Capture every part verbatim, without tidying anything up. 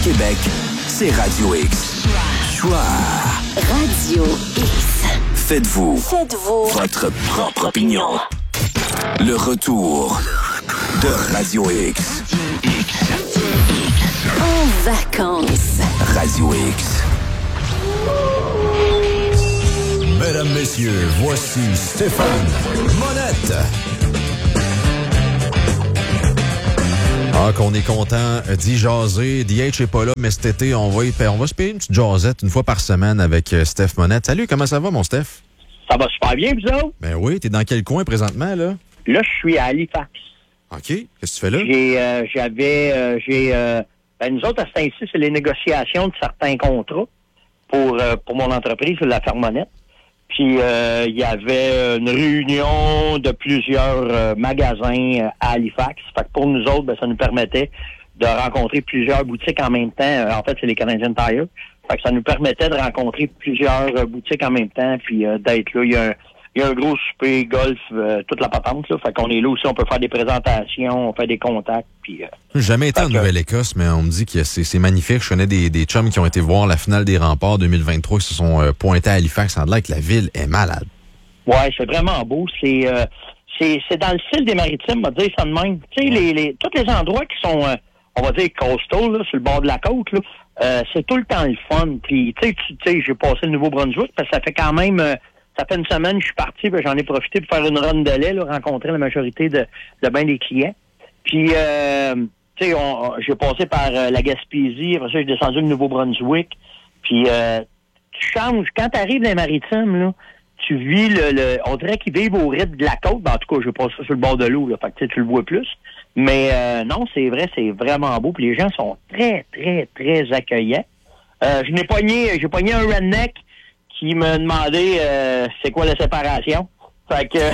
Québec, c'est Radio X. Choix. Radio X. Faites-vous. Faites-vous. Votre propre opinion. Le retour de Radio X. En vacances. Radio X. Mesdames, messieurs, voici Stéphane Monette. Ah, qu'on est content d'y jaser. D H est pas là, mais cet été, on va, y, on va se payer une petite jasette une fois par semaine avec euh, Steph Monette. Salut, comment ça va, mon Steph? Ça va super bien, vous autres? Ben oui, t'es dans quel coin présentement, là? Là, je suis à Halifax. OK. Qu'est-ce que tu fais là? J'ai, euh, j'avais, euh, j'ai, euh, ben, nous autres, à ce temps-ci, c'est les négociations de certains contrats pour, euh, pour mon entreprise, la Fermonette. Puis, euh, il y avait une réunion de plusieurs euh, magasins à Halifax. Fait que pour nous autres, ben, ça nous permettait de rencontrer plusieurs boutiques en même temps. Euh, en fait, c'est les Canadian Tire. Fait que ça nous permettait de rencontrer plusieurs euh, boutiques en même temps, puis euh, d'être là. Il y a un, il y a un gros souper, golf, euh, toute la patente, là. Fait qu'on est là aussi, on peut faire des présentations, on fait des contacts, puis... Euh, J'ai jamais été en Nouvelle-Écosse, mais on me dit que c'est, c'est magnifique. Je connais des, des chums qui ont été voir la finale des Remparts deux mille vingt-trois, qui se sont euh, pointés à Halifax. Ça a l'air que la ville est malade. Ouais, c'est vraiment beau. C'est euh, c'est, c'est dans le style des Maritimes, on va dire ça de même. Tu sais, les, les, tous les endroits qui sont, euh, on va dire, coastal, là, sur le bord de la côte, là, euh, c'est tout le temps le fun. Puis, tu sais, tu sais, j'ai passé le Nouveau-Brunswick, parce que ça fait quand même... Euh, Ça fait une semaine que je suis parti, ben j'en ai profité pour faire une run de lait, là, rencontrer la majorité de, de bien des clients. Puis, euh, tu sais, on, on, j'ai passé par euh, la Gaspésie, après ça, j'ai descendu le Nouveau-Brunswick. Puis, euh, tu changes. Quand tu arrives dans les Maritimes, là, tu vis le, le... On dirait qu'ils vivent au rythme de la côte. Ben, en tout cas, je passe ça sur le bord de l'eau, là, fait que tu le vois plus. Mais euh, non, c'est vrai, c'est vraiment beau. Puis les gens sont très, très, très accueillants. Euh, je n'ai pogné, j'ai pogné un redneck qui me demandait euh, c'est quoi la séparation. Fait que...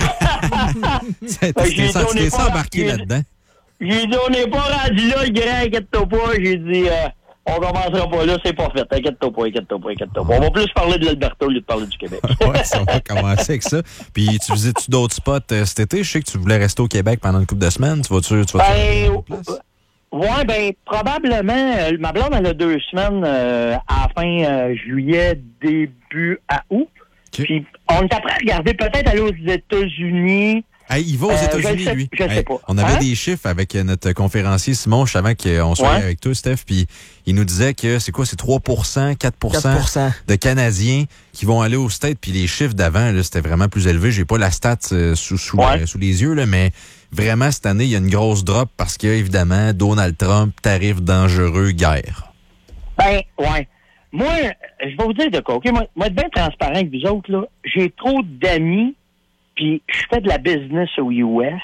fait que j'ai dit, on n'est pas embarqué là-dedans. J'ai dit, on n'est pas rendu là, le grand, inquiète-toi pas. J'ai dit, euh, on commencera pas là, c'est pas fait. Inquiète-toi pas, inquiète-toi pas, inquiète-toi pas. On va plus parler de l'Alberta au lieu de parler du Québec. Ouais, ça va commencer avec ça. Puis, tu visites-tu d'autres spots euh, cet été? Je sais que tu voulais rester au Québec pendant une couple de semaines. Tu vas-tu... Tu vas ben, ouais, ben, probablement, euh, ma blonde, elle a deux semaines euh, à la fin euh, juillet, début à août. Okay. Puis, on est après à regarder peut-être aller aux États-Unis. Hey, il va aux États-Unis, euh, lui. Je sais hey, pas. On avait hein? des chiffres avec notre conférencier Simon, juste avant qu'on soit ouais. avec toi, Steph, puis il nous disait que c'est quoi, c'est trois pour cent, quatre pour cent, quatre pour cent de Canadiens qui vont aller aux States, puis les chiffres d'avant, là, c'était vraiment plus élevé. J'ai pas la stat euh, sous, sous, ouais. euh, sous les yeux, là, mais vraiment, cette année, il y a une grosse drop parce que, évidemment, Donald Trump, tarif dangereux, guerre. Ben, ouais. Moi, je vais vous dire de quoi, OK? Moi, moi être bien transparent avec vous autres, là, j'ai trop d'amis, puis je fais de la business aux U S,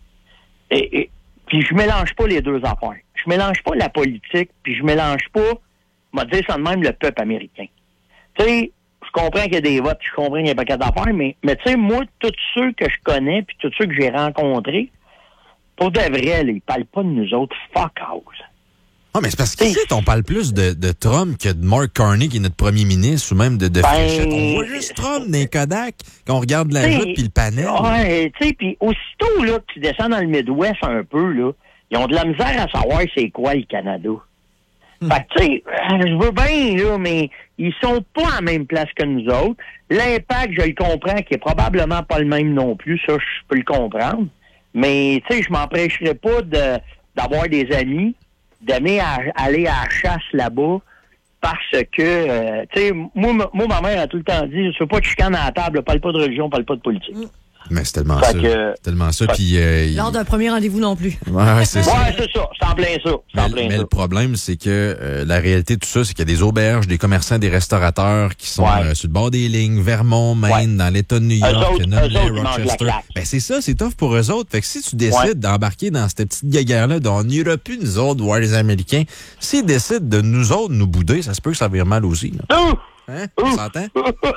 et, et puis je mélange pas les deux affaires. Je mélange pas la politique, puis je mélange pas, on va dire ça de même, le peuple américain. Tu sais, je comprends qu'il y a des votes, je comprends qu'il y a un paquet d'affaires, mais, mais tu sais, moi, tous ceux que je connais, puis tous ceux que j'ai rencontrés, pour de vrai, là, ils parlent pas de nous autres fuck all. Ah, mais c'est parce qu'ici, on parle plus de, de Trump que de Mark Carney, qui est notre premier ministre, ou même de, de ben, Fréchette. On voit juste Trump dans les Kodak, quand on regarde la route puis le panel. Ouais, tu sais, puis aussitôt là, que tu descends dans le Midwest un peu, là, ils ont de la misère à savoir c'est quoi le Canada. Hmm. Fait que, tu sais, je veux bien, là, mais ils sont pas à la même place que nous autres. L'impact, je le comprends, qui est probablement pas le même non plus, ça, je peux le comprendre. Mais, tu sais, je m'empêcherais pas de, d'avoir des amis, d'aimer à, aller à la chasse là-bas, parce que, euh, tu sais, moi, moi, ma mère a tout le temps dit, je veux pas de chicane à la table, parle pas de religion, parle pas de politique. Mm. Mais c'est tellement fait ça. Que, c'est tellement ça. Puis, euh, lors d'un premier rendez-vous non plus. Ouais, c'est ça. Ouais, c'est ça. C'est en plein ça. C'est mais en plein mais ça. le problème, c'est que euh, la réalité de tout ça, c'est qu'il y a des auberges, des commerçants, des restaurateurs qui sont ouais. euh, sur le bord des lignes, Vermont, Maine, ouais. dans l'État de New York, Nunley, Rochester. Ben, c'est ça, c'est tough pour eux autres. Fait que si tu décides ouais. d'embarquer dans cette petite guéguerre-là, dont on n'ira plus nous autres voir les Américains, s'ils décident de nous autres nous bouder, ça se peut que ça vire mal aussi. Là. Ouh! Hein? On s'entend?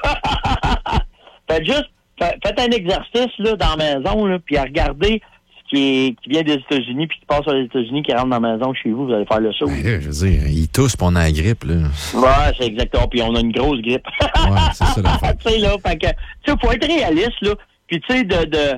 Faites juste Faites un exercice là, dans la maison, là, puis à regarder ce qui, est, qui vient des États-Unis, puis qui passe aux États-Unis, qui rentre dans la maison chez vous, vous allez faire le saut. Ben là, je veux dire, ils toussent, puis on a la grippe. Là. Ouais, c'est exactement. Puis on a une grosse grippe. Ouais, c'est ça l'affaire. Tu sais, là, fait que, tu sais, faut être réaliste, là. Puis, tu sais, de, de,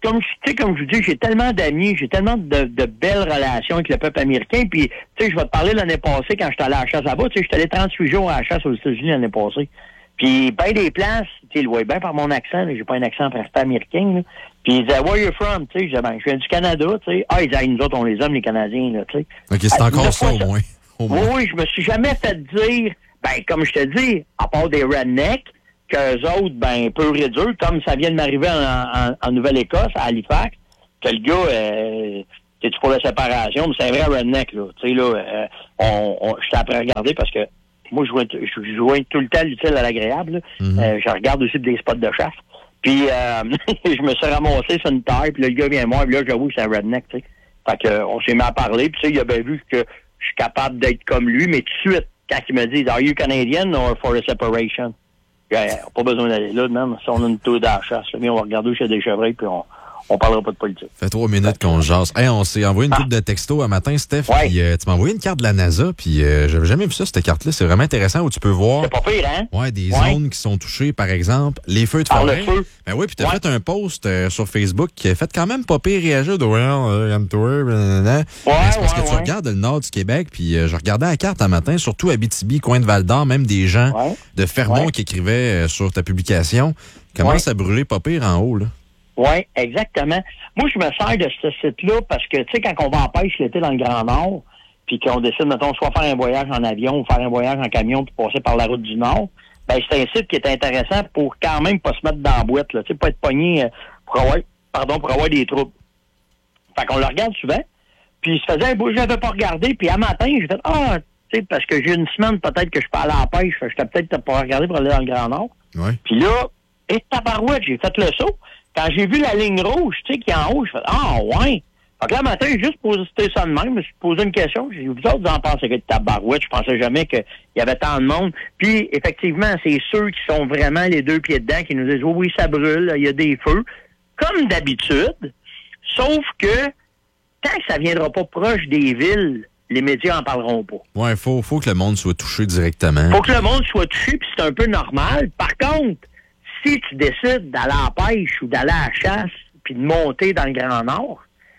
comme, tu sais, comme je vous dis, j'ai tellement d'amis, j'ai tellement de, de belles relations avec le peuple américain. Puis, tu sais, je vais te parler l'année passée quand j'étais allé à la chasse là-bas. Tu sais, j'étais allé trente-huit jours à la chasse aux États-Unis l'année passée. Puis, ben des places, tu sais, le voyez bien par mon accent, là, j'ai pas un accent presque américain, là. Puis, ils disaient, where you from? Tu sais, je disais, ben, je viens du Canada, tu sais. Ah, ils disaient, nous autres, on les aime, les Canadiens, là, tu sais. OK, c'est ah, encore ça, au moins. au Oui, moins. oui, je me suis jamais fait dire, ben, comme je te dis, à part des rednecks, qu'eux autres, ben, peu réduire, comme ça vient de m'arriver en, en, en Nouvelle-Écosse, à Halifax, que le gars, euh, tu pour la séparation, mais c'est un vrai redneck, là. Tu sais, là, euh, on, on, je t'ai appris à regarder parce que moi, je joue, je joue tout le temps l'utile à l'agréable. Mm-hmm. Euh, je regarde aussi des spots de chasse. Puis, euh, je me suis ramassé sur une taille, puis là, le gars vient moi, puis là, j'avoue que c'est un redneck, tu sais. Fait que, euh, on s'est mis à parler, puis tu sais, il a bien vu que je suis capable d'être comme lui, mais tout de suite, quand il me dit, are you Canadian or for a separation? Yeah, pas besoin d'aller là, même. Si on a une tour dans la chasse, là, on va regarder où il y a des chevreuils, puis on, on parlera pas de politique. Fait trois minutes qu'on jase. Hey, on s'est envoyé une ah. couple de textos un matin, Steph, ouais. puis euh, tu m'as envoyé une carte de la NASA, puis euh, j'avais jamais vu ça, cette carte-là. C'est vraiment intéressant où tu peux voir. C'est pas pire, hein? Ouais, des ouais. zones qui sont touchées, par exemple, les feux de Par forêt. le feu. Ben oui, puis t'as ouais. fait un post euh, sur Facebook qui a fait quand même pas pire réagir de well, uh, I'm tour, blablabla. Ouais, c'est parce ouais, que tu ouais. regardes le nord du Québec, puis euh, je regardais la carte un matin, surtout Abitibi, coin de Val-d'Or, même des gens ouais. de Fermont ouais. qui écrivaient euh, sur ta publication. Commence ouais. à brûler pas pire en haut, là. Oui, exactement. Moi, je me sers de ce site-là parce que, tu sais, quand on va en pêche l'été dans le Grand Nord, puis qu'on décide, mettons, soit faire un voyage en avion ou faire un voyage en camion puis passer par la route du Nord, ben c'est un site qui est intéressant pour quand même pas se mettre dans la boîte, là, tu sais, pas être pogné pour avoir, pardon, pour avoir des troubles. Fait qu'on le regarde souvent, puis il se faisait un bout, je n'avais pas regardé, puis à matin, j'ai fait, ah, tu sais, parce que j'ai une semaine, peut-être que je peux aller à la pêche, je peut-être pas regarder pour aller dans le Grand Nord. Ouais. Puis là, et tabarouette, j'ai fait le saut. Quand j'ai vu la ligne rouge, tu sais, qui est en haut, je fais « Ah, ouais! » Fait que là, matin, j'ai juste posé ça de même, je me suis posé une question. J'ai dit « Vous autres, vous en pensez que de tabarouette? » Je pensais jamais qu'il y avait tant de monde. Puis, effectivement, c'est ceux qui sont vraiment les deux pieds dedans qui nous disent « Oui, oui, ça brûle, il y a des feux. » Comme d'habitude, sauf que tant que ça viendra pas proche des villes, les médias en parleront pas. Ouais, faut, faut que le monde soit touché directement. Faut que le monde soit touché, puis c'est un peu normal. Par contre, si tu décides d'aller à la pêche ou d'aller à la chasse puis de monter dans le Grand Nord,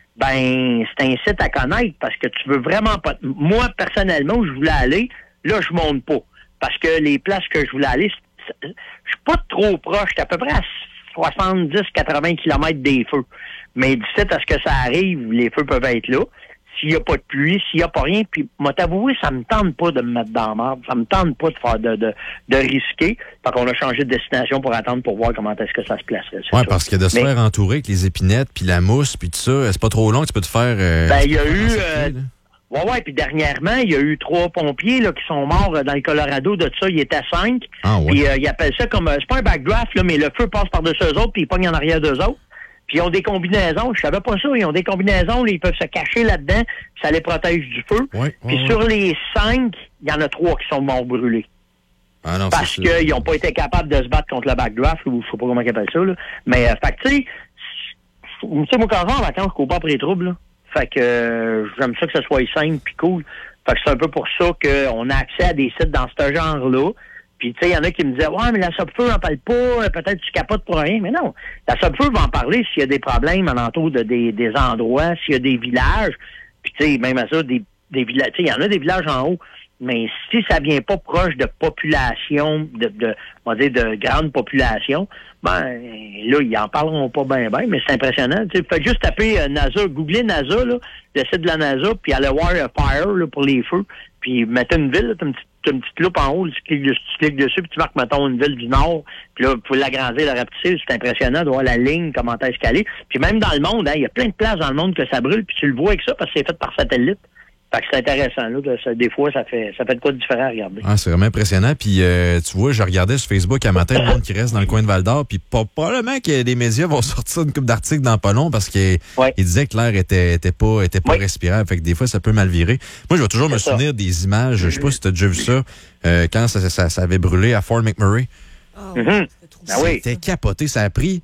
ben c'est un site à connaître parce que tu veux vraiment pas... Moi, personnellement, où je voulais aller, là, je monte pas. Parce que les places que je voulais aller, je suis pas trop proche. J'étais à peu près à soixante-dix à quatre-vingts kilomètres des feux. Mais d'ici à ce que ça arrive, les feux peuvent être là. S'il n'y a pas de pluie, s'il n'y a pas rien, puis moi t'avouer, ça me tente pas de me mettre dans la merde, ça me tente pas de faire de, de, de risquer. Fait qu'on a changé de destination pour attendre pour voir comment est-ce que ça se placerait. Oui, parce que de se Mais, faire entourer avec les épinettes, puis la mousse, puis tout ça, c'est pas trop long que tu peux te faire... Euh, ben, il y a eu... Euh, ouais, ouais, puis dernièrement, il y a eu trois pompiers là, qui sont morts dans le Colorado. De ça, il était cinq. Ah, ouais. Puis euh, ils appellent ça comme... C'est pas un backdraft, là, mais le feu passe par-dessus eux autres, puis ils pognent en arrière d'eux autres. Puis ils ont des combinaisons, je savais pas ça, ils ont des combinaisons, là, ils peuvent se cacher là-dedans, puis ça les protège du feu. Oui, puis oui, sur oui. les cinq, il y en a trois qui sont morts brûlés. Ah non, parce qu'ils n'ont pas été capables de se battre contre le backdraft, ou je sais pas comment ils appellent ça, là. Mais, euh, fait que, tu sais, tu sais, moi, quand je vais en vacances, je cours pas après les troubles, là. Fait que, euh, j'aime ça que ce soit simple puis cool. Fait que c'est un peu pour ça qu'on a accès à des sites dans ce genre-là. Puis, tu sais, il y en a qui me disaient, ouais, mais la Sopfeu n'en parle pas, peut-être tu capotes pour rien. Mais non, la Sopfeu va en parler s'il y a des problèmes alentour de des, des endroits, s'il y a des villages. Puis, tu sais, même à ça, des, des villages, tu sais, il y en a des villages en haut. Mais si ça vient pas proche de population, de, de on va dire, de grande population, ben, là, ils en parleront pas bien, bien, mais c'est impressionnant. Tu sais, faites juste taper euh, NASA, googlez NASA, là, le site de la NASA, puis allez voir euh, Fire, là, pour les feux, puis mettez une ville, là, t'as une petite, t'as une petite loupe en haut, là, tu, cliques dessus, tu cliques dessus, puis tu marques, mettons, une ville du Nord, puis là, vous pouvez l'agrandir, la rapetisser, c'est impressionnant de voir la ligne, comment est-ce qu'elle est. Puis même dans le monde, hein, il y a plein de places dans le monde que ça brûle, puis tu le vois avec ça, parce que c'est fait par satellite. Fait que c'est intéressant, là. De, ça, des fois, ça fait ça fait de quoi de différent à regarder. Ah, c'est vraiment impressionnant. Puis, euh, tu vois, je regardais sur Facebook un matin le monde qui reste dans le coin de Val-d'Or. Puis, probablement que les médias vont sortir une couple d'articles dans pas long parce qu'ils ouais. disaient que l'air était, était pas, était pas oui. respirable. Fait que des fois, ça peut mal virer. Moi, je vais toujours c'est me ça. souvenir des images. Je sais pas si tu as déjà vu ça, euh, quand ça, ça, ça avait brûlé à Fort McMurray. Oh, mm-hmm. Ah oui. C'était capoté. Ça a pris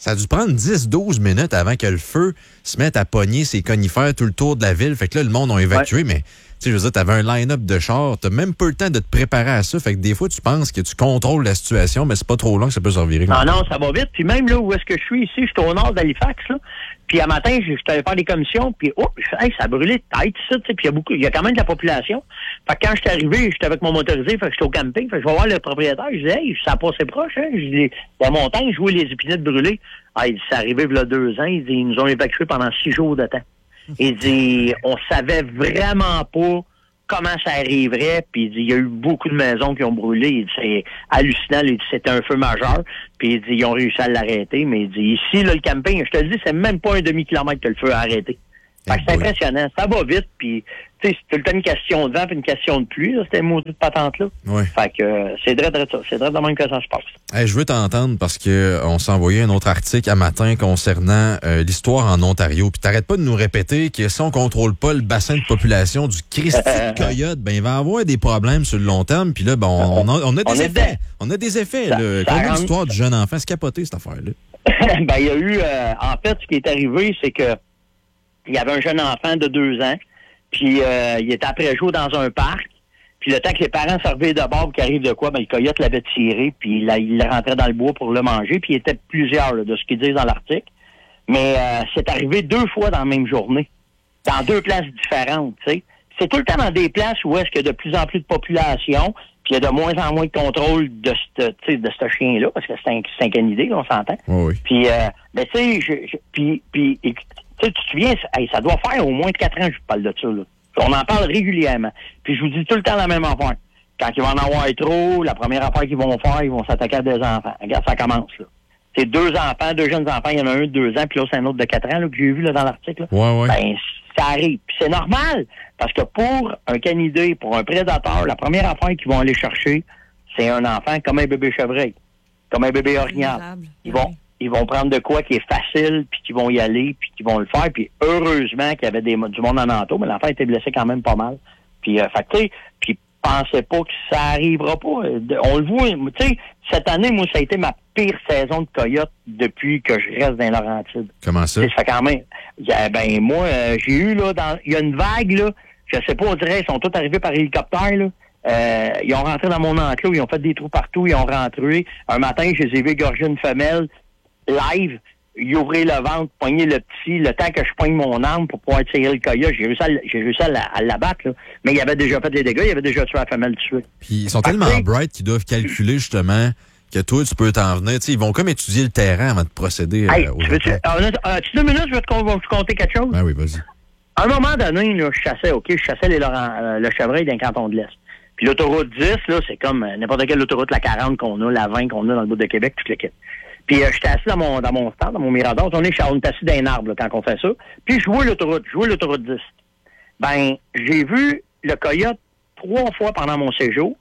Ça a dû prendre dix douze minutes avant que le feu se mette à pogner ses conifères tout le tour de la ville. Fait que là, le monde a évacué, ouais. mais tu sais, je veux dire, t'avais un line-up de chars, t'as même pas le temps de te préparer à ça. Fait que des fois, tu penses que tu contrôles la situation, mais c'est pas trop long que ça peut se revirer. Ah non, ça va vite. Puis même là où est-ce que je suis ici, je suis au nord d'Halifax, là. Puis à matin, je suis allé faire des commissions, puis oh, hey, ça a brûlé de tête, ça, tu sais, puis il y a beaucoup, il y a quand même de la population. Fait que quand je suis arrivé, j'étais avec mon motorisé, fait que j'étais au camping, fait que je vais voir le propriétaire, je dis, hey, ça a passé proche, hein, je dis, la montagne, je vois les épinettes brûlées. Ah, il dit, c'est arrivé il y a deux ans, il dit, ils nous ont évacués pendant six jours de temps. Il dit, on savait vraiment pas comment ça arriverait, puis il dit, il y a eu beaucoup de maisons qui ont brûlé, il dit, c'est hallucinant, il dit, c'était un feu majeur, puis il dit, ils ont réussi à l'arrêter, mais il dit, ici, là, le camping, je te le dis, c'est même pas un demi-kilomètre que le feu a arrêté. Fait que c'est impressionnant, ça va vite, puis tu sais, c'est tout le temps une question de vent puis une question de pluie, là, c'était une maudite patente-là. Oui. Fait que euh, c'est vrai, vrai ça, c'est vrai de même que ça se passe. Hey, je veux t'entendre parce que on s'est envoyé un autre article à matin concernant euh, l'histoire en Ontario, puis t'arrêtes pas de nous répéter que si on contrôle pas le bassin de population du Christi de Coyote, ben il va y avoir des problèmes sur le long terme, puis là, ben on, on, a, on a des on effets. On a des effets, ça, là. Comme l'histoire du jeune enfant, c'est capoté, cette affaire-là. Ben, il y a eu, euh, en fait, ce qui est arrivé, c'est que il y avait un jeune enfant de deux ans, puis euh, il était après jour dans un parc, puis le temps que les parents se reveillent de bord, qu'il arrive de quoi, ben le coyote l'avait tiré, puis il, il rentrait dans le bois pour le manger, puis il était plusieurs, là, de ce qu'ils disent dans l'article. Mais euh, c'est arrivé deux fois dans la même journée, dans deux places différentes, tu sais. C'est tout le temps dans des places où est-ce qu'il y a de plus en plus de population, puis il y a de moins en moins de contrôle de ce de ce chien-là, parce que c'est un, c'est un canidé, là, on s'entend. Oh oui. Puis, euh, ben, tu sais, je, je, puis, puis, tu sais, tu te souviens, hey, ça doit faire au moins quatre ans que je vous parle de ça, là. On en parle régulièrement. Puis je vous dis tout le temps la même affaire. Quand il va en avoir trop, la première affaire qu'ils vont faire, ils vont s'attaquer à des enfants. Regarde, ça commence, là. C'est deux enfants, deux jeunes enfants, il y en a un de deux ans, puis là, c'est un autre de quatre ans, là, que j'ai vu, là, dans l'article, là. Ouais, ouais. Ben, ça arrive. Puis c'est normal. Parce que pour un canidé, pour un prédateur, la première affaire qu'ils vont aller chercher, c'est un enfant comme un bébé chevreuil, comme un bébé orignal. Ils vont, ils vont prendre de quoi qui est facile, puis qu'ils vont y aller, puis qu'ils vont le faire. Puis heureusement qu'il y avait des, du monde en entour, mais l'enfant était blessé quand même pas mal. Puis, euh, fait que, tu sais, puis pensez pas que ça arrivera pas. On le voit, tu sais, cette année, moi, ça a été ma pire saison de coyote depuis que je reste dans Laurentides. Comment ça? Ça fait quand même. Ben, moi, euh, j'ai eu, là, dans, il y a une vague, là, je sais pas, on dirait, ils sont tous arrivés par hélicoptère, là. Euh, ils ont rentré dans mon enclos, ils ont fait des trous partout, ils ont rentré. Un matin, je les ai vus égorger une femelle, live, ils ouvraient le ventre, pogner le petit, le temps que je poigne mon arme pour pouvoir tirer le coyote, j'ai réussi à, j'ai réussi à, la, à l'abattre, là. Mais il avait déjà fait des dégâts, il avait déjà tué la femelle dessus. Puis ils sont tellement bright qu'ils doivent calculer, justement, que toi, tu peux t'en venir. T'sais, ils vont comme étudier le terrain avant de procéder. Hey, euh, tu veux-tu, euh, tu deux minutes, je vais te, con- te compter quelque chose? Ben oui, vas-y. À un moment donné, là, je chassais, OK, je chassais les Laurent, euh, le chevreuil d'un canton de l'Est. Puis l'autoroute dix, là, c'est comme euh, n'importe quelle autoroute, la quarante qu'on a, la vingt qu'on a dans le bout de Québec, tout le kit. Puis euh, j'étais assis dans mon dans mon stand, dans mon mirador. On est, on est assis dans un arbre là, quand on fait ça. Puis je vois l'autoroute, je vois l'autoroute dix. Ben, j'ai vu le coyote trois fois pendant mon séjour.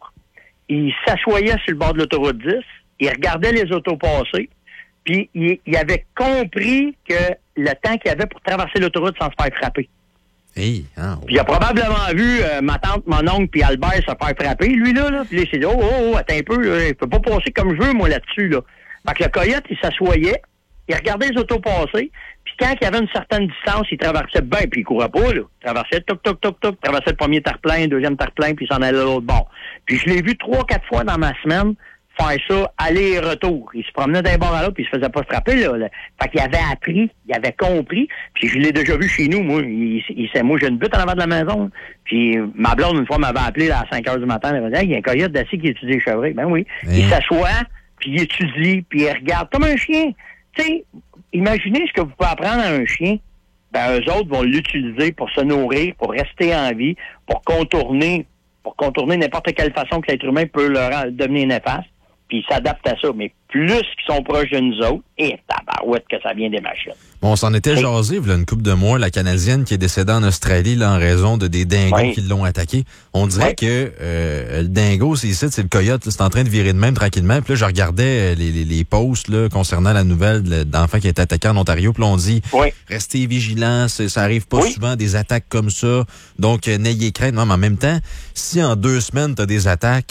Il s'assoyait sur le bord de l'autoroute dix. Il regardait les autos passer. Puis il, il avait compris que le temps qu'il avait pour traverser l'autoroute sans se faire frapper. Hey, ah, ouais. Puis il a probablement vu euh, ma tante, mon oncle puis Albert se faire frapper, lui, là. là. Puis là, il s'est dit, oh, oh, oh, attends un peu, là, je peux pas passer comme je veux, moi, là-dessus, là. Fait que le coyote, il s'assoyait, il regardait les autos passer, puis quand il y avait une certaine distance, il traversait bien, puis il courait pas, là. Il traversait, toc, toc, toc, toc, traversait le premier terre-plein, le deuxième terre-plein, puis il s'en allait à l'autre bord. Puis je l'ai vu trois, quatre fois dans ma semaine faire ça, aller et retour. Il se promenait d'un bord à l'autre, puis il se faisait pas frapper, là. là. Fait qu'il avait appris, il avait compris, puis je l'ai déjà vu chez nous, moi. Il, il, il moi, j'ai une butte en avant de la maison, puis ma blonde, une fois, m'avait appelé là, à cinq heures du matin, elle m'a dit, hey, il y a un coyote d'assis qui étudie les chevreuils. Ben oui. Hein? Il s'assoit, puis il étudie, puis il regarde, comme un chien. Tu sais, imaginez ce que vous pouvez apprendre à un chien. Ben, eux autres vont l'utiliser pour se nourrir, pour rester en vie, pour contourner, pour contourner n'importe quelle façon que l'être humain peut leur devenir néfaste. Puis ils s'adaptent à ça. Mais plus qu'ils sont proches de nous autres, et tabarouette que ça vient des machines. Bon, on s'en était oui. jasé, il y a une couple de mois, la Canadienne qui est décédée en Australie là, en raison de des dingos oui. qui l'ont attaqué. On dirait oui. que euh, le dingo, c'est ici, c'est le coyote, là, c'est en train de virer de même tranquillement. Puis là, je regardais les, les, les posts là, concernant la nouvelle d'enfants qui a été attaqué en Ontario. Puis là, on dit, oui. restez vigilants, ça arrive pas oui. souvent des attaques comme ça. Donc, euh, n'ayez crainte. Non, mais en même temps, si en deux semaines, tu as des attaques,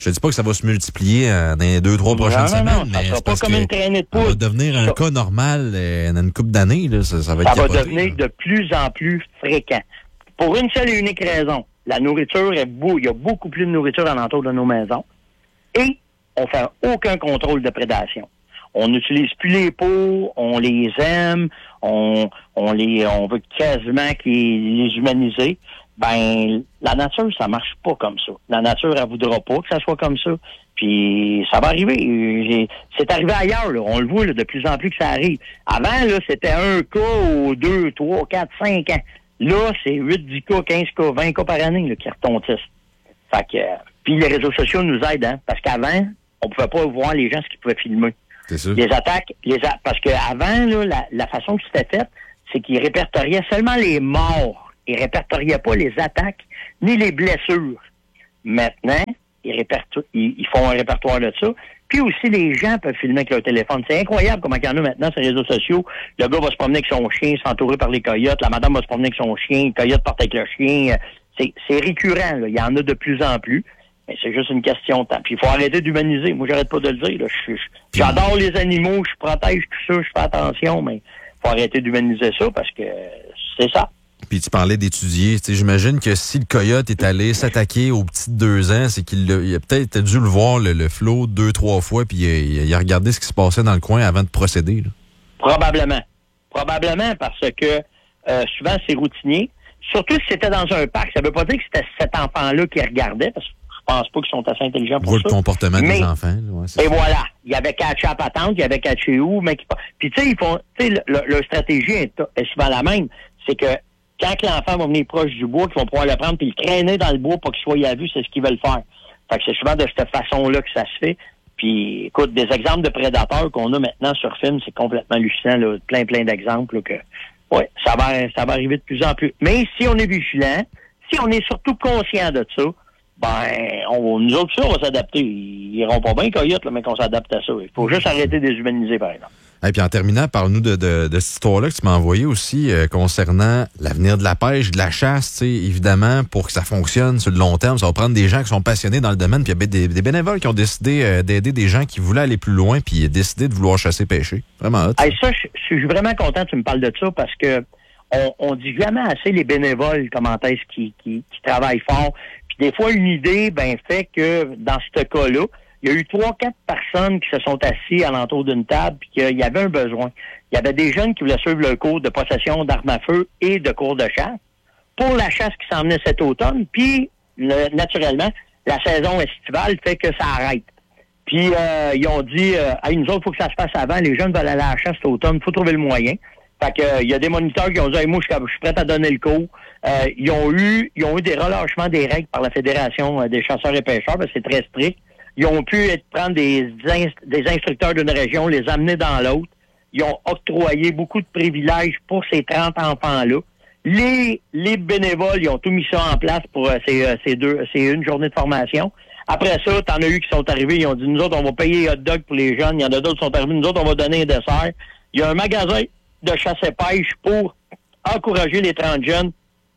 Je te dis pas que ça va se multiplier euh, dans les deux, trois prochaines non, semaines, non, mais ça sera c'est pas parce comme que une traînée de ça va poudre. devenir un Ça- cas normal euh, dans une couple d'années. Là, ça, ça va être Ça va capoté, devenir là. de plus en plus fréquent. Pour une seule et unique raison. La nourriture est beau. Il y a beaucoup plus de nourriture alentour de nos maisons. Et on fait aucun contrôle de prédation. On n'utilise plus les pots, on les aime, on, on les, on veut quasiment qu'ils, les humaniser. Ben, la nature, ça marche pas comme ça. La nature, elle voudra pas que ça soit comme ça. Puis, ça va arriver. J'ai, c'est arrivé ailleurs, là. On le voit, là, de plus en plus que ça arrive. Avant, là, c'était un cas aux deux, trois, quatre, cinq ans. Là, c'est huit, dix cas, quinze cas, vingt cas par année, là, qui retontissent. Fait que, euh, puis les réseaux sociaux nous aident, hein. Parce qu'avant, on pouvait pas voir les gens ce qu'ils pouvaient filmer. C'est sûr. Les attaques, les a- parce qu'avant, là, la, la façon que c'était fait, c'est qu'ils répertoriaient seulement les morts. Ils répertoriaient pas les attaques ni les blessures. Maintenant, ils, réperto- ils, ils font un répertoire de ça. Puis aussi, les gens peuvent filmer avec leur téléphone. C'est incroyable comment il y en a maintenant sur les réseaux sociaux. Le gars va se promener avec son chien, s'entourer par les coyotes. La madame va se promener avec son chien. Le coyote part avec le chien. C'est, c'est récurrent, là. Il y en a de plus en plus. Mais c'est juste une question de temps. Puis il faut arrêter d'humaniser. Moi, j'arrête pas de le dire. Là. Je, je, j'adore les animaux, je protège tout ça, je fais attention, mais il faut arrêter d'humaniser ça parce que c'est ça. Puis tu parlais d'étudier. Tu sais, j'imagine que si le coyote est allé s'attaquer aux petits de deux ans, c'est qu'il a, il a peut-être dû le voir, le, le flot, deux, trois fois, puis il a, il a regardé ce qui se passait dans le coin avant de procéder. Là. Probablement. Probablement parce que euh, souvent, c'est routinier. Surtout si c'était dans un parc. Ça veut pas dire que c'était cet enfant-là qui regardait, parce que je pense pas qu'ils sont assez intelligents pour Voit ça. le comportement Mais, des enfants. Là, ouais, c'est et ça. voilà. Il y avait catché à patente, il y avait catché où, mais qui... Puis tu sais, ils font. Tu sais, le- le- leur stratégie est, est souvent la même. C'est que quand que l'enfant va venir proche du bois, qu'ils vont pouvoir le prendre puis le traîner dans le bois pour qu'il soit à vue, c'est ce qu'ils veulent faire. Fait que c'est souvent de cette façon-là que ça se fait. Puis, écoute, des exemples de prédateurs qu'on a maintenant sur film, c'est complètement hallucinant, là. Plein, plein d'exemples, là, que, ouais, ça va, ça va arriver de plus en plus. Mais si on est vigilant, si on est surtout conscient de ça, ben, on, nous autres, ça, on va s'adapter. Ils iront pas bien, coyotes, là, mais qu'on s'adapte à ça. Il faut juste arrêter de déshumaniser, par exemple. Et puis en terminant, parle-nous de, de, de cette histoire-là que tu m'as envoyée aussi euh, concernant l'avenir de la pêche, de la chasse. Tu sais, évidemment, pour que ça fonctionne sur le long terme, ça va prendre des gens qui sont passionnés dans le domaine. Puis il y a des, des bénévoles qui ont décidé euh, d'aider des gens qui voulaient aller plus loin puis décidé de vouloir chasser, pêcher. Vraiment hot. Hey, ça, je, je suis vraiment content que tu me parles de ça parce que on, on dit jamais assez les bénévoles comment est-ce qu'ils qui, qui travaillent fort. Puis des fois, une idée, ben, fait que dans ce cas-là, il y a eu trois, quatre personnes qui se sont assis alentour d'une table puis qu'il y avait un besoin. Il y avait des jeunes qui voulaient suivre le cours de possession d'armes à feu et de cours de chasse pour la chasse qui s'en venait cet automne. Puis, le, naturellement, la saison estivale fait que ça arrête. Puis, euh, ils ont dit, euh, hey, nous autres, il faut que ça se passe avant. Les jeunes veulent aller à la chasse cet automne. Il faut trouver le moyen. Fait que, euh, il y a des moniteurs qui ont dit, hey, moi, je suis prêt à donner le cours. Euh, ils ont eu, ils ont eu des relâchements des règles par la Fédération des chasseurs et pêcheurs, parce que c'est très strict. Ils ont pu être, prendre des, inst- des instructeurs d'une région, les amener dans l'autre. Ils ont octroyé beaucoup de privilèges pour ces trente enfants-là. Les, les bénévoles, ils ont tout mis ça en place pour euh, ces, euh, ces deux, c'est une journée de formation. Après ça, t'en as eu qui sont arrivés, ils ont dit, nous autres, on va payer les hot dogs pour les jeunes. Il y en a d'autres qui sont arrivés, nous autres, on va donner un dessert. Il y a un magasin de chasse et pêche pour encourager les trente jeunes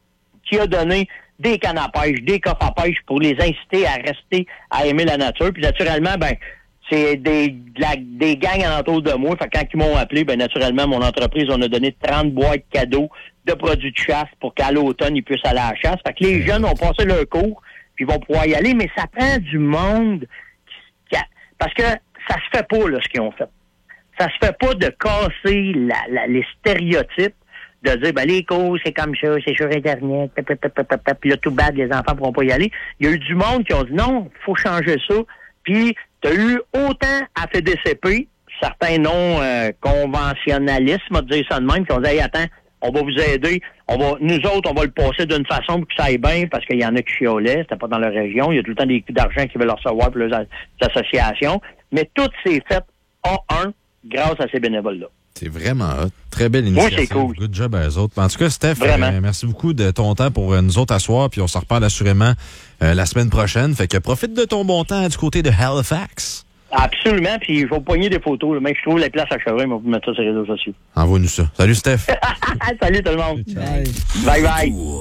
qui a donné des cannes à pêche, des coffres à pêche pour les inciter à rester, à aimer la nature. Puis naturellement, ben, c'est des, de la, des gangs alentour de moi. Fait que quand ils m'ont appelé, ben, naturellement, mon entreprise, on a donné trente boîtes cadeaux de produits de chasse pour qu'à l'automne, ils puissent aller à la chasse. Fait que les jeunes ont passé leur cours, puis ils vont pouvoir y aller, mais ça prend du monde. Qui, qui a, parce que ça se fait pas, là, ce qu'ils ont fait. Ça se fait pas de casser la, la, les stéréotypes, de dire, ben, les cours, c'est comme ça, c'est sur Internet, puis là, tout bad, les enfants pourront pas y aller. Il y a eu du monde qui ont dit, non, faut changer ça. Puis, tu as eu autant à F D C P, certains non-conventionnalistes, euh, on va dire ça de même, qui ont dit, hey, attends, on va vous aider. On va, nous autres, on va le passer d'une façon pour que ça aille bien, parce qu'il y en a qui chiolaient, c'était pas dans leur région. Il y a tout le temps des coups d'argent qui veulent recevoir pour les associations. Mais tout s'est fait A un grâce à ces bénévoles-là. C'est vraiment hot. Très belle initiative. Oui, c'est cool. Good job à eux autres. En tout cas, Steph, euh, merci beaucoup de ton temps pour euh, nous autres à soir, puis on s'en reparle assurément euh, la semaine prochaine. Fait que profite de ton bon temps du côté de Halifax. Absolument, puis je vais poigner des photos. Là. Même si je trouve les places à Chevreuil, je vais vous mettre ça sur les réseaux sociaux. Envoie-nous ça. Salut, Steph. Salut tout le monde. Bye. Bye bye. Tour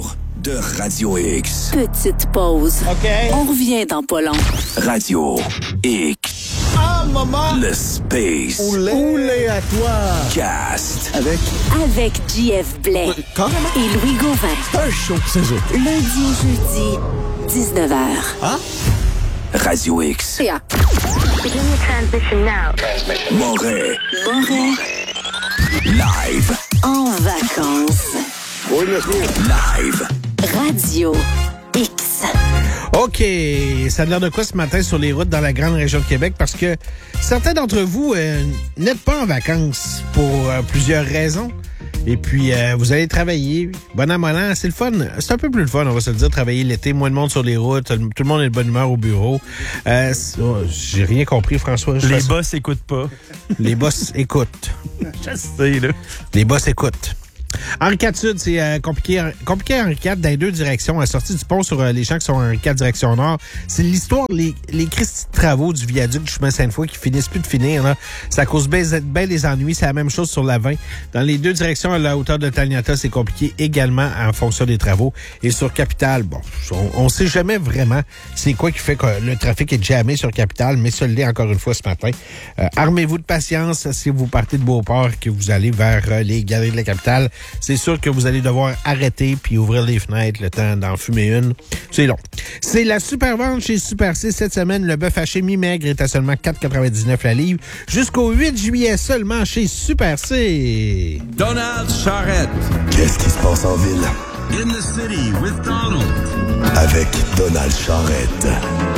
de Radio X. Petite pause. OK. On revient dans pas long. Radio X. Ah, maman! Le Space Oulé, Oulé à toi! Cast. Avec Avec J F Blais Carrément. et Louis Gauvin. C'est un show, c'est ça. Lundi au jeudi, dix-neuf heures. Hein? Radio X. T A. Beginning transition now. Moret. Moret Live. en vacances. Live. Radio X. OK. Ça a l'air de quoi ce matin sur les routes dans la grande région de Québec? Parce que certains d'entre vous euh, n'êtes pas en vacances pour euh, plusieurs raisons. Et puis, euh, vous allez travailler. Bon an, bon an, c'est le fun. C'est un peu plus le fun, on va se le dire, travailler l'été. Moins de monde sur les routes. Tout le monde est de bonne humeur au bureau. Euh, oh, j'ai rien compris, François. Les boss écoutent pas. Les boss écoutent. Je sais, là. Les boss écoutent. Henri quatre Sud, c'est euh, compliqué. Compliqué Henri quatre dans les deux directions. À sortie du pont sur euh, les champs qui sont Henri quatre direction nord. C'est l'histoire, les, les Christi de travaux du viaduc du chemin Sainte-Foy qui finissent plus de finir. Là. Ça cause bien ben des ennuis. C'est la même chose sur la vingt. Dans les deux directions, à la hauteur de Taniata, c'est compliqué également en fonction des travaux. Et sur Capitale, bon, on, on sait jamais vraiment c'est quoi qui fait que le trafic est jammé sur Capitale, mais ça l'est encore une fois ce matin. Euh, armez-vous de patience si vous partez de Beauport et que vous allez vers euh, les galeries de la Capitale. C'est sûr que vous allez devoir arrêter puis ouvrir les fenêtres le temps d'en fumer une. C'est long. C'est la super vente chez Super C cette semaine. Le bœuf haché mi-maigre est à seulement quatre quatre-vingt-dix-neuf la livre. Jusqu'au huit juillet seulement chez Super C. Donald Charrette. Qu'est-ce qui se passe en ville? In the city with Donald. Avec Donald Charrette.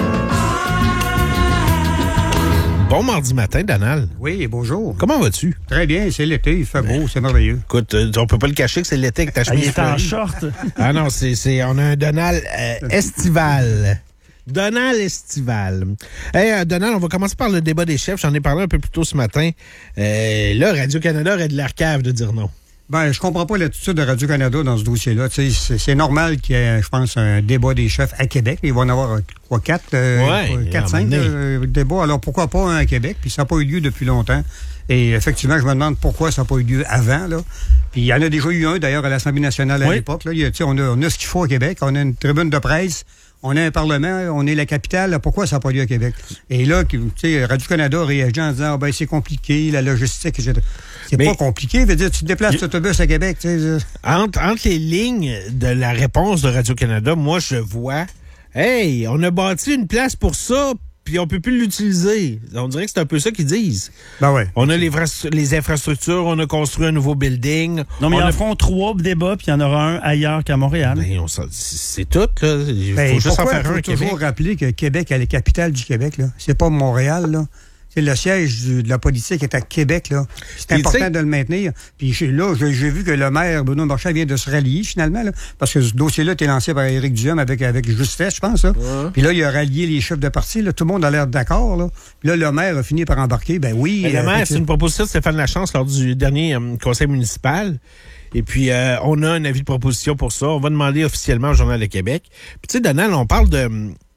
Bon mardi matin, Donald. Oui, bonjour. Comment vas-tu? Très bien, c'est l'été, il fait beau, c'est merveilleux. Écoute, euh, on peut pas le cacher que c'est l'été avec ta Ah, chemise il est en fleurie. short. Ah non, c'est, c'est, on a un Donald euh, estival. Donald estival. Hey, euh, Donald, on va commencer par le débat des chefs. J'en ai parlé un peu plus tôt ce matin. Euh, là, Radio-Canada aurait de l'air cave de dire non. Ben, je comprends pas l'attitude de Radio-Canada dans ce dossier-là. Tu sais, c'est, c'est normal qu'il y ait, je pense, un débat des chefs à Québec. Il va en avoir, quoi, quatre, euh, Ouais, quatre, cinq euh, débats. Alors, pourquoi pas un à Québec? Puis ça n'a pas eu lieu depuis longtemps. Et effectivement, je me demande pourquoi ça n'a pas eu lieu avant, là. Puis il y en a déjà eu un, d'ailleurs, à l'Assemblée nationale à oui. l'époque. Là. Il y a, tu sais, on a, on a ce qu'il faut à Québec. On a une tribune de presse. On a un Parlement, on est la capitale, là, pourquoi ça n'a pas lieu à Québec? Et là, tu sais, Radio-Canada réagit en disant, ah, ben, c'est compliqué, la logistique, et cetera. C'est Mais, pas compliqué, veut dire, tu te déplaces y... l'autobus à Québec, tu sais. Entre, entre les lignes de la réponse de Radio-Canada, moi, je vois, hey, on a bâti une place pour ça, puis on peut plus l'utiliser. On dirait que c'est un peu ça qu'ils disent. Ben ouais. On a les, les infrastructures, on a construit un nouveau building. Non, mais on ils en a... feront trois débats, puis il y en aura un ailleurs qu'à Montréal. Ben, on c'est tout, là. Il faut ben, juste en faire faut un à Québec. toujours rappeler que Québec est la capitale du Québec, là. C'est pas Montréal, là. C'est le siège du, de la politique est à Québec, là. C'est Puis, important de le maintenir. Puis là, j'ai, j'ai vu que le maire, Benoît Marchand, vient de se rallier, finalement, là, parce que ce dossier-là était lancé par Éric Duhem avec, avec justesse, je pense, là. Ouais. Puis là, il a rallié les chefs de parti, là. Tout le monde a l'air d'accord, là. Puis là, le maire a fini par embarquer. Ben oui. Ben, le euh, maire, c'est une proposition de Stéphane Lachance lors du dernier euh, conseil municipal. Et puis, euh, on a un avis de proposition pour ça. On va demander officiellement au Journal de Québec. Puis, tu sais, Donald, on parle de,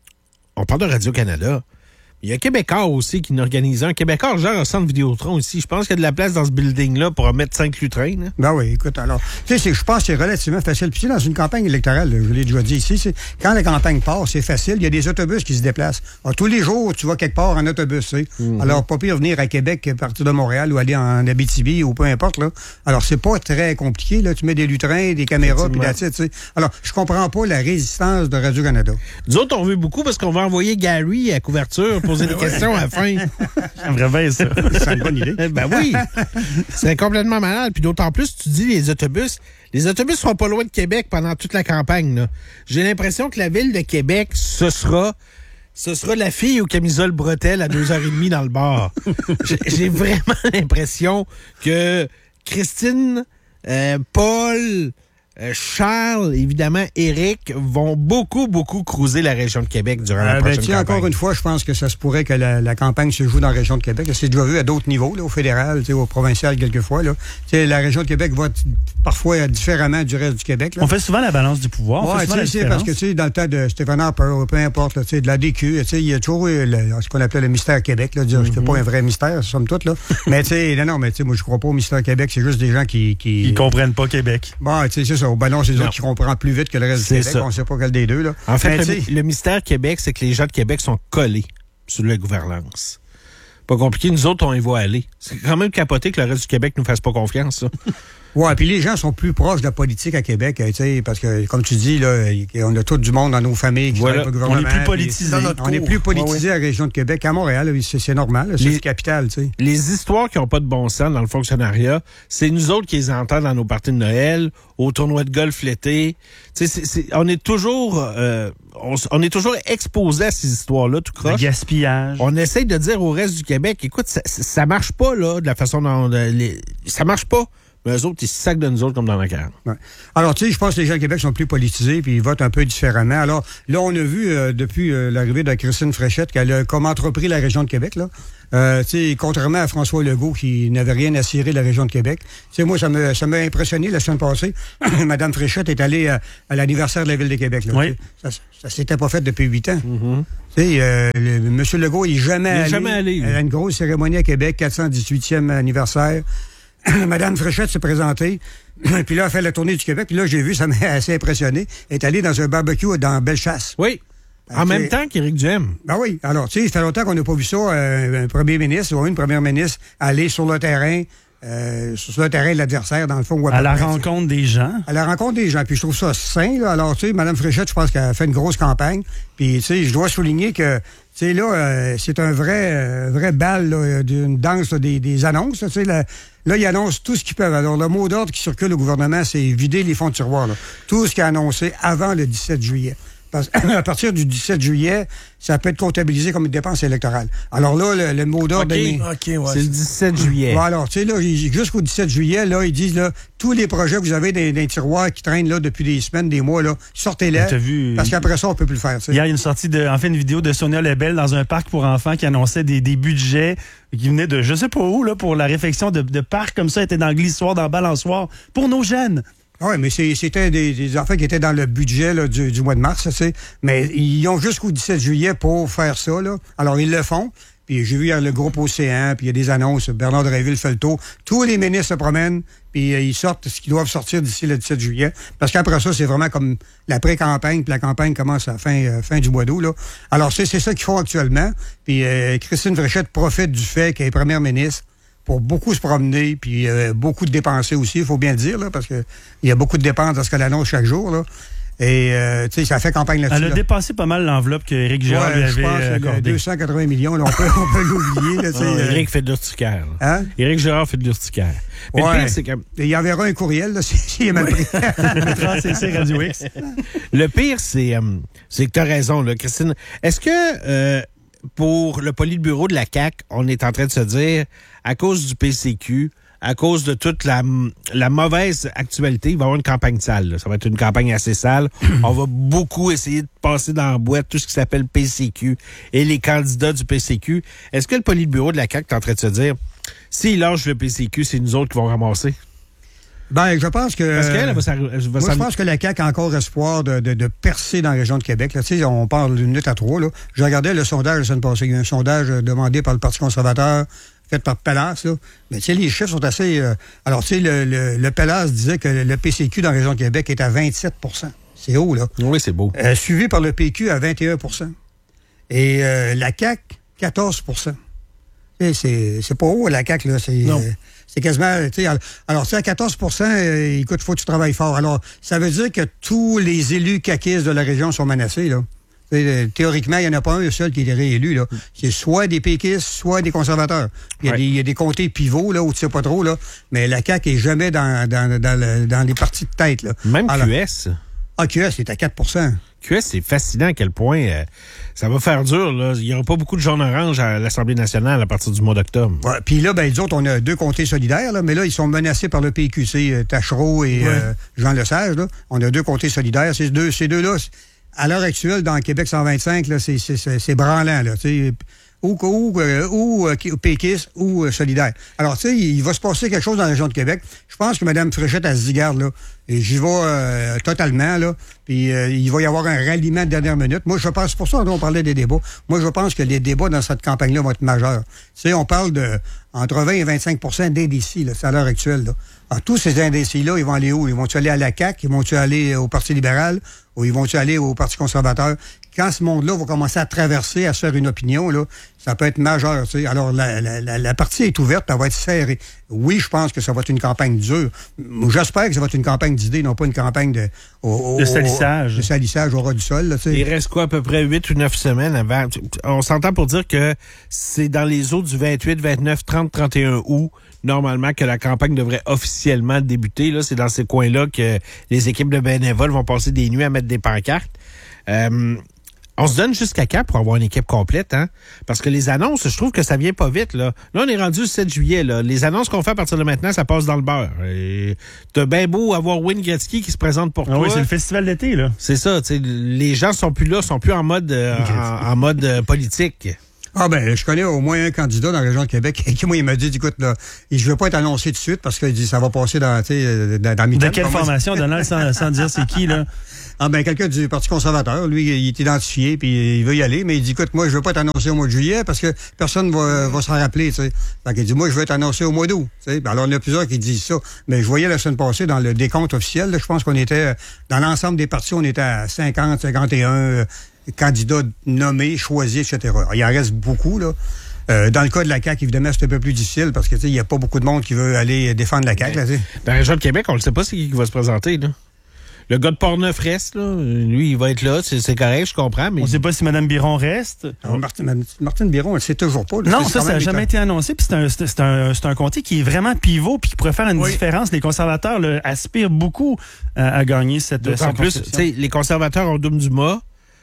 on parle de Radio-Canada. Il y a Québécois aussi qui nous organise un. Québécois, genre un centre Vidéotron ici. Je pense qu'il y a de la place dans ce building-là pour mettre cinq lutrins. Là. Ben oui, écoute, alors, tu sais, je pense que c'est relativement facile. Puis dans une campagne électorale, je l'ai déjà dit ici, c'est, quand la campagne part, c'est facile. Il y a des autobus qui se déplacent. Alors, tous les jours, tu vas quelque part en autobus. Tu sais. Mm-hmm. Alors, pas pire venir à Québec à partir de Montréal ou aller en Abitibi ou peu importe. Là. Alors, c'est pas très compliqué. Là. Tu mets des lutrins, des caméras, puis la tête. Tu sais. Alors, je comprends pas la résistance de Radio-Canada. Nous autres, on veut beaucoup parce qu'on va envoyer Gary à couverture, poser des questions à la fin. J'aimerais bien ça. C'est une bonne idée. Ben oui. C'est complètement malade. Puis d'autant plus, tu dis les autobus. Les autobus seront pas loin de Québec pendant toute la campagne. Là. J'ai l'impression que la ville de Québec, ce sera... Ce sera la fille aux camisoles bretelles à deux heures trente dans le bar. J'ai, j'ai vraiment l'impression que Christine, euh, Paul... Euh, Charles, évidemment, Éric vont beaucoup, beaucoup cruiser la région de Québec durant la euh, prochaine ben, tiens, campagne. Encore une fois, je pense que ça se pourrait que la, la campagne se joue dans la région de Québec. C'est déjà vu à d'autres niveaux, là, au fédéral, au provincial, quelquefois. Là. La région de Québec va t- parfois différemment du reste du Québec. Là. On fait souvent la balance du pouvoir. Oui, tu sais, parce que, tu sais, dans le temps de Stephen Harper, peu importe, tu sais, de la D Q, tu sais, il y a toujours eu le, ce qu'on appelait le mystère Québec, là, dire, mm-hmm. c'est pas un vrai mystère, somme toute, là. Mais, tu sais, non, non, mais, tu sais, moi, je crois pas au mystère Québec, c'est juste des gens qui. qui... Ils comprennent pas Québec. Bon, tu sais, c'est ça. Ben non, c'est les autres qui comprennent plus vite que le reste c'est du Québec. Ça. On sait pas quel des deux, là. En fait, mais, le, le mystère Québec, c'est que les gens de Québec sont collés sur la gouvernance. Pas compliqué, nous autres, on y va aller. C'est quand même capoté que le reste du Québec nous fasse pas confiance, ça. Oui, puis les gens sont plus proches de la politique à Québec, tu sais, parce que, comme tu dis, là, on a tout du monde dans nos familles qui voilà. travaillent pour le gouvernement. On est plus politisé. On est plus politisé à la région de Québec qu'à Montréal. C'est, c'est normal, c'est les, la capitale, tu sais. Les histoires qui n'ont pas de bon sens dans le fonctionnariat, c'est nous autres qui les entendons dans nos parties de Noël, au tournoi de golf l'été. Tu sais, c'est, c'est, on est toujours... Euh, On, on est toujours exposé à ces histoires-là, tout croche. Le gaspillage. On essaye de dire au reste du Québec, écoute, ça, ça marche pas, là, de la façon dont... Les, ça marche pas. Mais eux autres, ils se sacent de nous autres comme dans la carte. Ouais. Alors, tu sais, je pense que les gens du Québec sont plus politisés puis ils votent un peu différemment. Alors, là, on a vu, euh, depuis euh, l'arrivée de Christine Fréchette, qu'elle a comme entrepris la région de Québec, là. Euh, tu sais, contrairement à François Legault, qui n'avait rien à cirer de la région de Québec. Tu sais, moi, ça m'a, ça m'a impressionné la semaine passée. Madame Fréchette est allée à, à l'anniversaire de la Ville de Québec, là. Oui. Ça, ça s'était pas fait depuis huit ans. Mm-hmm. Tu sais, euh, le, M. Legault, il est jamais il est allé. jamais allé. À une grosse cérémonie à Québec, quatre cent dix-huitième anniversaire. Madame Fréchette s'est présentée, puis là, elle a fait la tournée du Québec, puis là, j'ai vu, ça m'a assez impressionné. Elle est allée dans un barbecue dans Bellechasse. Oui. En même temps qu'Éric Duhem. Ben oui. Alors, tu sais, ça fait longtemps qu'on n'a pas vu ça, euh, un premier ministre ou une première ministre aller sur le terrain, euh, sur le terrain de l'adversaire, dans le fond. À la rencontre des gens. À la rencontre des gens. Puis je trouve ça sain, là. Alors, tu sais, Mme Fréchette, je pense qu'elle a fait une grosse campagne. Puis, tu sais, je dois souligner que, tu sais, là, euh, c'est un vrai, euh, vrai bal, là, d'une danse là, des, des annonces, tu sais, là. Là, ils annoncent tout ce qu'ils peuvent. Alors, le mot d'ordre qui circule au gouvernement, c'est vider les fonds de tiroir, là. Tout ce qui est annoncé avant le dix-sept juillet. Parce qu'à partir du dix-sept juillet, ça peut être comptabilisé comme une dépense électorale. Alors là, le, le mot d'ordre... Okay, est... okay, ouais. C'est le dix-sept juillet. Bon, alors, tu sais, là, jusqu'au dix-sept juillet, là, ils disent, là, tous les projets que vous avez dans, dans les tiroirs qui traînent, là, depuis des semaines, des mois, là, sortez-les. T'as vu, parce qu'après ça, on peut plus le faire, tu sais. Il y a une sortie de, en fait, une vidéo de Sonia Lebel dans un parc pour enfants qui annonçait des, des budgets qui venaient de je sais pas où, là, pour la réfection de, de parcs comme ça, étaient dans le glissoire, dans le balançoire, pour nos jeunes. Oui, mais c'est, c'était des, des enfants qui étaient dans le budget là, du, du mois de mars, tu sais. Mais ils ont jusqu'au dix-sept juillet pour faire ça, là. Alors, ils le font. Puis j'ai vu hier le groupe Océan, puis il y a des annonces. Bernard Drinville fait le tour. Tous les ministres se promènent, puis euh, ils sortent ce qu'ils doivent sortir d'ici le dix-sept juillet. Parce qu'après ça, c'est vraiment comme la pré-campagne, puis la campagne commence à la fin, euh, fin du mois d'août, là. Alors, c'est, c'est ça qu'ils font actuellement. Puis euh, Christine Fréchette profite du fait qu'elle est première ministre pour beaucoup se promener, puis euh, beaucoup de dépenser aussi, il faut bien le dire, là, parce que il y a beaucoup de dépenses dans ce qu'elle annonce chaque jour, là. Et, euh, tu sais, ça fait campagne là-dessus. Elle a là. dépassé pas mal l'enveloppe qu'Éric Girard ouais, lui avait je pense, accordée. deux cent quatre-vingts millions, là, on peut, on peut l'oublier, là, ah, euh... Éric fait de l'urticaire. Hein? Éric Girard fait de l'urticaire. Mais ouais. le pire, c'est que... Il y enverra un courriel, là, s'il est mal pris. c'est Radio X. Le pire, c'est, euh, c'est que tu as raison, là, Christine. Est-ce que... Euh, pour le politburo de la C A Q, on est en train de se dire, à cause du P C Q, à cause de toute la, la mauvaise actualité, il va y avoir une campagne sale. Là. Ça va être une campagne assez sale. On va beaucoup essayer de passer dans la boîte tout ce qui s'appelle P C Q et les candidats du P C Q. Est-ce que le politburo de la C A Q est en train de se dire, s'ils lâchent le P C Q, c'est nous autres qui vont ramasser? Ben, je pense que... Parce qu'elle, elle va, elle va moi, je pense que la C A Q a encore espoir de, de, de percer dans la région de Québec. Là. Tu sais, on parle d'une minute à trois. Là. Je regardais le sondage la semaine passée. Il y a un sondage demandé par le Parti conservateur, fait par Pellas. Là. Mais tu sais, les chiffres sont assez... Euh... Alors, tu sais, le, le, le Pellas disait que le P C Q dans la région de Québec est à vingt-sept pour cent. C'est haut, là. Oui, c'est beau. Euh, suivi par le P Q à vingt et un pour cent. Et euh, la C A Q, quatorze pour cent. C'est, c'est pas haut, la C A Q, là. C'est, non. Euh, c'est quasiment, tu sais, alors, tu sais, à quatorze pour cent, euh, écoute, il faut que tu travailles fort. Alors, ça veut dire que tous les élus caquistes de la région sont menacés, là. T'sais, théoriquement, il n'y en a pas un seul qui est réélu, là. C'est soit des péquistes, soit des conservateurs. Il y a, ouais. des, il y a des comtés pivots, là, où tu sais pas trop, là. Mais la C A Q est jamais dans, dans, dans, le, dans les partis de tête, là. Même alors, Q S. Ah, Q S, c'est à quatre pour cent. Q S, c'est fascinant à quel point euh, ça va faire dur. Là. Il n'y aura pas beaucoup de jaune orange à l'Assemblée nationale à partir du mois d'octobre. Ouais, puis là, ben, les autres, on a deux comtés solidaires, là, mais là, ils sont menacés par le P Q C, euh, Tachereau et ouais. euh, Jean Lesage. Là. On a deux comtés solidaires. Ces, deux, ces deux-là, à l'heure actuelle, dans Québec cent vingt-cinq, là, c'est, c'est, c'est, c'est branlant. Là, ou, ou, euh, ou euh, péquiste ou euh, solidaire. Alors, tu sais, il va se passer quelque chose dans la région de Québec. Je pense que Mme Fréchette, elle se dit, garde, là, et j'y vais euh, totalement, là, puis euh, il va y avoir un ralliement de dernière minute. Moi, je pense, c'est pour ça qu'on parlait des débats. Moi, je pense que les débats dans cette campagne-là vont être majeurs. Tu sais, on parle de entre vingt et vingt-cinq d'indécis, là, c'est à l'heure actuelle, là. Alors, tous ces indécis-là, ils vont aller où? Ils vont-tu aller à la C A Q? Ils vont-tu aller au Parti libéral? Ou ils vont-tu aller au Parti conservateur? Quand ce monde-là va commencer à traverser, à se faire une opinion, là, ça peut être majeur. Tu sais. Alors, la, la, la, la partie est ouverte, elle va être serrée. Oui, je pense que ça va être une campagne dure. J'espère que ça va être une campagne d'idées, non pas une campagne de... Au, au, de salissage. Au, de salissage au ras du sol. Là, tu sais. Il reste quoi, à peu près huit ou neuf semaines avant? On s'entend pour dire que c'est dans les eaux du vingt-huit, vingt-neuf, trente, trente et un août, normalement, que la campagne devrait officiellement débuter. Là, c'est dans ces coins-là que les équipes de bénévoles vont passer des nuits à mettre des pancartes. Euh, on se donne jusqu'à quand pour avoir une équipe complète, hein? Parce que les annonces, je trouve que ça vient pas vite, là. Là, on est rendu le sept juillet, là. Les annonces qu'on fait à partir de maintenant, ça passe dans le beurre. Et t'as bien beau avoir Wayne Gretzky qui se présente pour ah toi. Oui, c'est le festival d'été, là. C'est ça, tu sais. Les gens sont plus là, sont plus en mode, euh, en, en mode euh, politique. Ah ben, je connais au moins un candidat dans la région de Québec qui, moi, il m'a dit, écoute, là, je veux pas être annoncé tout de suite parce qu'il dit, ça va passer dans, tu sais, dans, dans De quelle formation, Donald, sans, sans dire c'est qui, là? Ah ben, quelqu'un du Parti conservateur, lui, il est identifié, puis il veut y aller, mais il dit, écoute, moi, je veux pas être annoncé au mois de juillet parce que personne va, va s'en rappeler, tu sais. Fait qu'il dit, moi, je veux être annoncé au mois d'août, tu sais. Alors, il y en a plusieurs qui disent ça. Mais je voyais la semaine passée, dans le décompte officiel, là, je pense qu'on était, dans l'ensemble des partis, on était à cinquante, cinquante et un euh, candidats nommés, choisis, et cetera. Alors, il en reste beaucoup, là. Euh, dans le cas de la C A Q, évidemment, c'est un peu plus difficile parce que, tu sais, il n'y a pas beaucoup de monde qui veut aller défendre la C A Q, là, tu sais. Dans la région de Québec, on ne sait pas c'est qui qui va se présenter, là. Le gars de Portneuf reste, là. Lui, il va être là. C'est, c'est correct, je comprends. Mais... On ne sait pas si Mme Biron reste. Alors, Martine, Martine Biron, elle ne sait toujours pas. Là, non, ça, ça n'a jamais été annoncé. Puis c'est un, c'est, c'est un, c'est un comté qui est vraiment pivot puis qui pourrait faire une oui. différence. Les conservateurs là, aspirent beaucoup à, à gagner cette En plus, tu sais, les conservateurs ont Doum Dumas.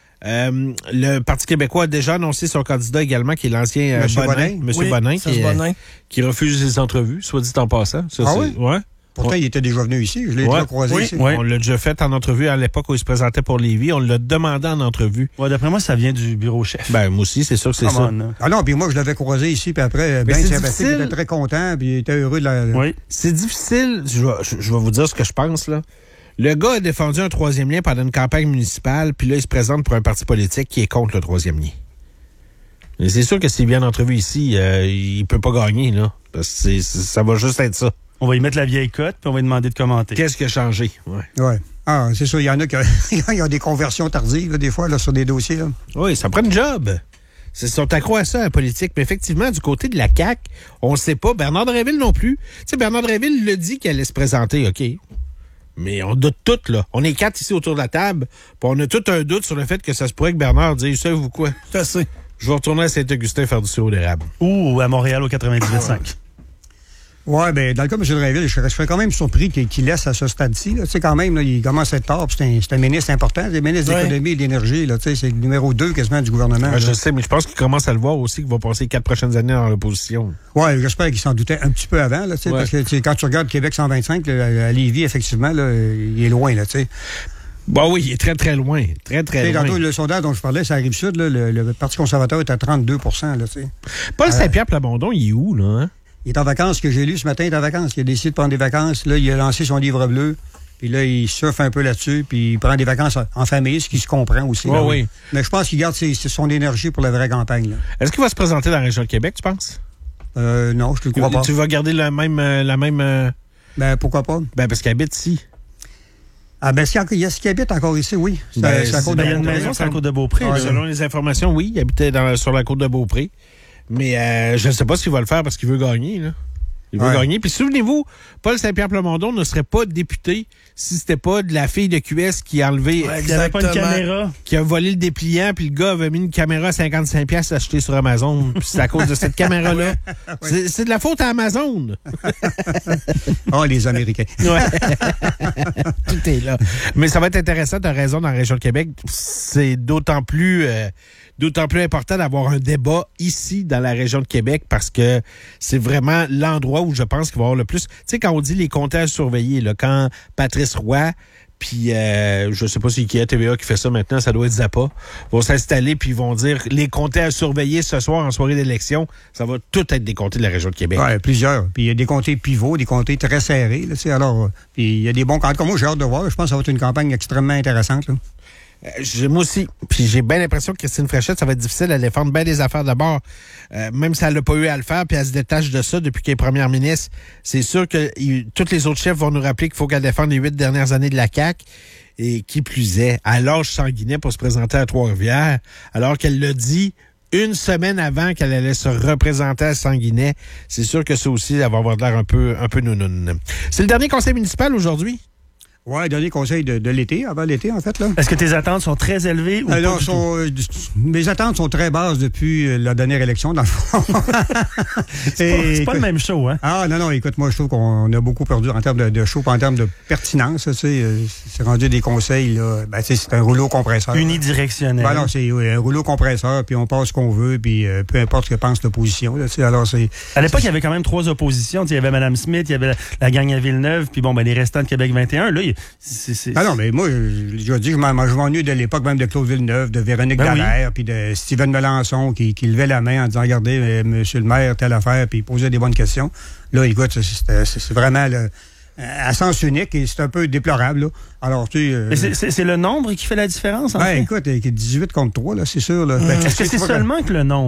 Euh, le Parti québécois a déjà annoncé son candidat également, qui est l'ancien euh, Bonin. M. Oui, Bonin, qui, Bonin. qui refuse les entrevues, soit dit en passant. Ça, ah c'est, oui? Ouais. Pourtant, il était déjà venu ici. Je l'ai ouais. déjà croisé oui. ici. Oui. On l'a déjà fait en entrevue à l'époque où il se présentait pour Lévis. On l'a demandé en entrevue. Ouais, d'après moi, ça vient du bureau chef. Ben, moi aussi, c'est sûr que c'est ça. On, ah non, puis moi, je l'avais croisé ici, puis après, bien sympathique, il était très content, puis il était heureux de la... Oui. C'est difficile. Je vais, je, je vais vous dire ce que je pense, là. Le gars a défendu un troisième lien pendant une campagne municipale, puis là, il se présente pour un parti politique qui est contre le troisième lien. Et c'est sûr que s'il vient en entrevue ici, euh, il peut pas gagner, là. Parce que c'est, c'est, ça va juste être ça. On va y mettre la vieille cote, puis on va lui demander de commenter. Qu'est-ce qui a changé? Ouais. ouais. Ah, c'est ça. Il y en a qui ont des conversions tardives, là, des fois, là, sur des dossiers. Là. Oui, ça prend une job. Ils sont accro à ça, la politique. Mais effectivement, du côté de la C A Q, on ne sait pas. Bernard Drinville non plus. Tu sais, Bernard Drinville le dit qu'il allait se présenter, OK. Mais on doute tout, là. On est quatre ici autour de la table, puis on a tout un doute sur le fait que ça se pourrait que Bernard dise, savez-vous quoi? C'est assez. Je vais retourner à Saint-Augustin faire du sirop d'érable. Ou à Montréal au quatre-vingt-dix virgule cinq. Oui, bien, dans le cas de M. Drainville, je serais quand même surpris qu'il, qu'il laisse à ce stade-ci. Tu sais, quand même, là, il commence à être tard, c'est un, c'est un ministre important. C'est le ministre de l'économie et de l'énergie, là, tu sais, c'est le numéro deux quasiment du gouvernement. Ouais, je sais, mais je pense qu'il commence à le voir aussi, qu'il va passer les quatre prochaines années dans l'opposition. Oui, j'espère qu'il s'en doutait un petit peu avant, là, tu sais, ouais. Parce que tu sais, quand tu regardes Québec cent vingt-cinq, là, à Lévis, effectivement, là, il est loin, là, tu sais. Bah oui, il est très, très loin. Très, très loin. Tantôt, le sondage dont je parlais, c'est à Rive-Sud, là, le, le Parti conservateur est à trente-deux pour cent, là, tu sais. Paul Saint-Pierre Plamondon, il est où, là, hein? Il est en vacances, que j'ai lu ce matin, il est en vacances. Il a décidé de prendre des vacances. Là, il a lancé son livre bleu. Puis là, il surfe un peu là-dessus. Puis il prend des vacances en famille, ce qui se comprend aussi. Oui, oui. Mais je pense qu'il garde ses, son énergie pour la vraie campagne. Là. Est-ce qu'il va se présenter dans la région de Québec, tu penses? Euh, non, je ne le crois pas. Tu vas garder la même... La même euh... Ben, pourquoi pas? Ben, parce qu'il habite ici. Ah, ben, s'il y a ce qui habite encore ici, oui. C'est, ben, c'est à Côte de Beaupré. Il y a une maison, c'est à Côte de Beaupré. Ouais, selon les informations, oui. Il habitait dans, sur la Côte de Beaupré. Mais euh, je ne sais pas s'il va le faire parce qu'il veut gagner, là. Il veut ouais. gagner. Puis souvenez-vous, Paul Saint-Pierre Plamondon ne serait pas député si c'était pas de la fille de Q S qui a enlevé... Ouais, qui avait pas une caméra. Qui a volé le dépliant, puis le gars avait mis une caméra à cinquante-cinq piastres achetée sur Amazon. Puis c'est à cause de cette caméra-là. Ouais. C'est, c'est de la faute à Amazon. Oh, les Américains. Ouais. Tout est là. Mais ça va être intéressant, t'as raison, dans la région de Québec. C'est d'autant plus... Euh, D'autant plus important d'avoir un débat ici, dans la région de Québec, parce que c'est vraiment l'endroit où je pense qu'il va y avoir le plus... Tu sais, quand on dit les comtés à surveiller, là, quand Patrice Roy Puis, euh, je sais pas si c'est T V A qui fait ça maintenant, ça doit être Zappa. Ils vont s'installer, puis ils vont dire les comtés à surveiller ce soir en soirée d'élection, ça va tout être des comtés de la région de Québec. Oui, plusieurs. Puis il y a des comtés pivots, des comtés très serrés. Là, alors, puis il y a des bons candidats. Comme moi, j'ai hâte de voir. Je pense que ça va être une campagne extrêmement intéressante. Là. Euh, moi aussi. Puis j'ai bien l'impression que Christine Fréchette, ça va être difficile à défendre bien des affaires d'abord. Euh, même si elle n'a pas eu à le faire, puis elle se détache de ça depuis qu'elle est première ministre. C'est sûr que il, tous les autres chefs vont nous rappeler qu'il faut qu'elle défende les huit dernières années de la C A Q. Et qui plus est, à l'âge sanguinet pour se présenter à Trois-Rivières, alors qu'elle l'a dit une semaine avant qu'elle allait se représenter à Sanguinet. C'est sûr que ça aussi, ça va avoir l'air un peu, un peu nounoun. C'est le dernier conseil municipal aujourd'hui? Oui, dernier conseil de, de l'été, avant l'été, en fait. Là. Est-ce que tes attentes sont très élevées ou Alors, pas du sont, euh, mes attentes sont très basses depuis la dernière élection, dans le fond. c'est, pas, c'est pas le même show, hein? Ah, non, non, écoute, moi, je trouve qu'on a beaucoup perdu en termes de, de show, en termes de pertinence. Tu sais, c'est rendu des conseils, là. Ben, tu sais, c'est un rouleau compresseur. Unidirectionnel. Ben non, c'est oui, un rouleau compresseur, puis on passe ce qu'on veut, puis euh, peu importe ce que pense l'opposition. Là, tu sais, alors, c'est, à l'époque, il y avait quand même trois oppositions. Il y avait Mme Smith, il y avait la, la gang à Villeneuve, puis bon, ben, les restants de Québec vingt et un, là, il, C'est, c'est, ah non, mais moi, je, je dis, je m'ennuie de l'époque même de Claude Villeneuve, de Véronique ben Dallaire, puis oui. de Stephen Melançon qui, qui levait la main en disant, regardez, euh, monsieur le maire, telle affaire, puis il posait des bonnes questions. Là, écoute, c'est, c'est, c'est vraiment là, à sens unique et c'est un peu déplorable. Là. Alors, tu sais... Euh, c'est, c'est, c'est le nombre qui fait la différence, en ben, fait? Écoute, dix-huit contre trois, là, c'est sûr. Là. Mmh. Ben, Est-ce que c'est seulement que le nombre?